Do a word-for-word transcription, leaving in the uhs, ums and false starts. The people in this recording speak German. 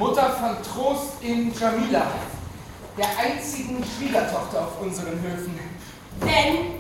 Mutter von Trost in Jamila, der einzigen Schwiegertochter auf unseren Höfen. Denn